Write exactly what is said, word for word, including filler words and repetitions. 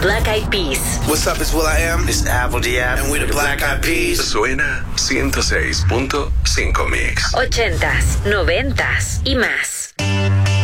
Black Eyed Peas. What's up, it's Will I Am. It's Apple Diab. And we're the Black Eyed Peas. Suena ciento seis punto cinco Mix. Ochentas, noventas y más.